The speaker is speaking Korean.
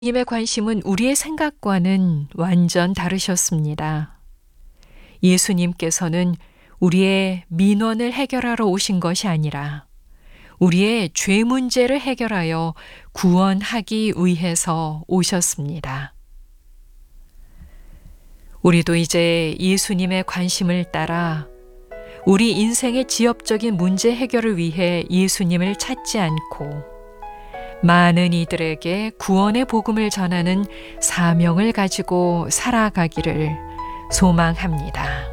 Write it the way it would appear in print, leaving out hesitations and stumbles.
님의 관심은 우리의 생각과는 완전 다르셨습니다. 예수님께서는 우리의 민원을 해결하러 오신 것이 아니라 우리의 죄 문제를 해결하여 구원하기 위해서 오셨습니다. 우리도 이제 예수님의 관심을 따라 우리 인생의 지엽적인 문제 해결을 위해 예수님을 찾지 않고 많은 이들에게 구원의 복음을 전하는 사명을 가지고 살아가기를 소망합니다.